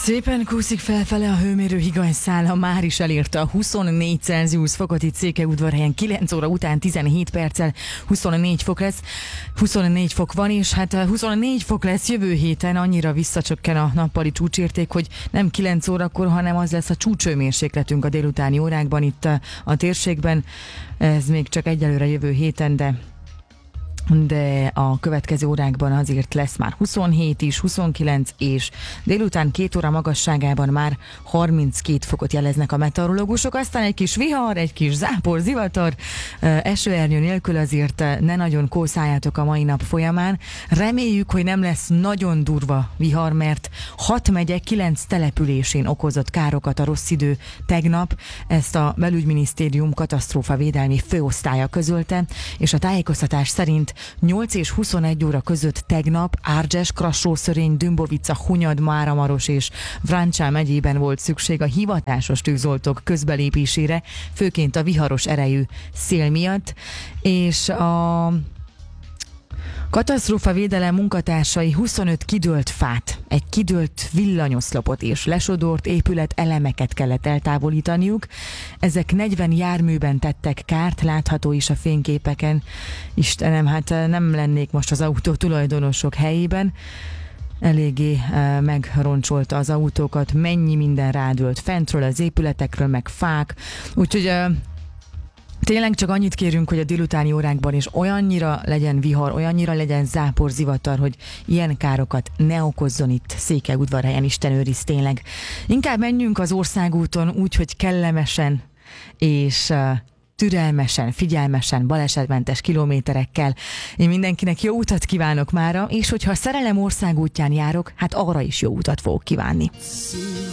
Szépen kúszik felfele a hőmérő higanyszála, már is elérte a 24 Celsius fokot itt Székelyudvarhelyen, 9 óra után 17 perccel 24 fok lesz. 24 fok van, és hát 24 fok lesz jövő héten, annyira visszacsökken a nappali csúcsérték, hogy nem 9 órakor, hanem az lesz a csúcshőmérsékletünk a délutáni órákban itt a térségben. Ez még csak egyelőre jövő héten, de a következő órákban azért lesz már 27 is, 29, és délután 2 óra magasságában már 32 fokot jeleznek a meteorológusok. Aztán egy kis vihar, egy kis zápor, zivatar, esőernyő nélkül azért ne nagyon kószáljátok a mai nap folyamán. Reméljük, hogy nem lesz nagyon durva vihar, mert 6 megye 9 településén okozott károkat a rossz idő tegnap. Ezt a Belügyminisztérium katasztrófavédelmi főosztálya közölte, és a tájékoztatás szerint 8 és 21 óra között tegnap Árgyes, Krassó-Szörény, Dümbovica, Hunyad, Máramaros és Vráncsál megyében volt szükség a hivatásos tűzoltók közbelépésére, főként a viharos erejű szél miatt, és a katasztrófavédelem munkatársai 25 kidőlt fát, egy kidőlt villanyoszlopot és lesodort épület elemeket kellett eltávolítaniuk. Ezek 40 járműben tettek kárt, látható is a fényképeken. Istenem, hát nem lennék most az autó tulajdonosok helyében. Eléggé megroncsolta az autókat, mennyi minden rádőlt fentről, az épületekről, meg fák. Úgyhogy tényleg csak annyit kérünk, hogy a délutáni órákban is olyannyira legyen vihar, olyannyira legyen zápor, zivatar, hogy ilyen károkat ne okozzon itt Székelyudvarhelyen, Isten őriz tényleg. Inkább menjünk az országúton úgy, hogy kellemesen és türelmesen, figyelmesen, balesetmentes kilométerekkel. Én mindenkinek jó utat kívánok mára, és hogyha a szerelem országútján járok, hát arra is jó utat fogok kívánni.